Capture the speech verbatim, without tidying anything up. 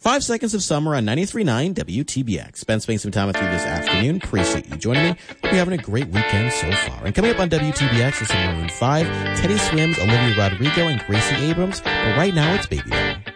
Five Seconds of Summer on ninety-three point nine W T B X. Ben spending some time with you this afternoon. Appreciate you joining me. Hope you're having a great weekend so far. And coming up on W T B X is some Maroon five, Teddy Swims, Olivia Rodrigo, and Gracie Abrams. But right now it's Baby Doll.